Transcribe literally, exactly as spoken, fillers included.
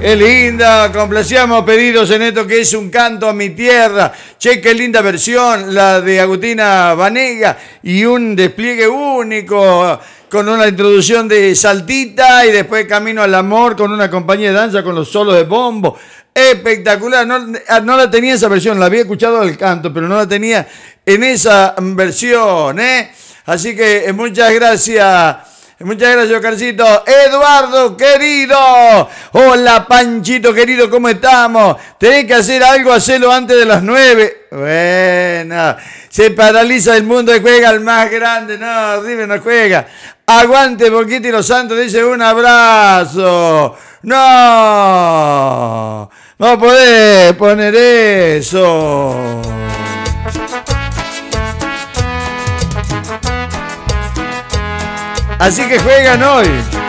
Qué linda, complacíamos pedidos en esto que es un canto a mi tierra. Che, qué linda versión, la de Agustina Vanega, y un despliegue único, con una introducción de Saltita y después Camino al Amor con una compañía de danza con los solos de bombo. Espectacular, no, no la tenía esa versión, la había escuchado al canto, pero no la tenía en esa versión, ¿eh? Así que muchas gracias. Muchas gracias, Oscarcito. Eduardo, querido. Hola, Panchito, querido, ¿cómo estamos? Tenés que hacer algo, hacerlo antes de las nueve. Bueno, se paraliza el mundo y juega el más grande. No, River no juega. Aguante, Boquita y los Santos, dice un abrazo. No, no podés poner eso. Así que juegan hoy.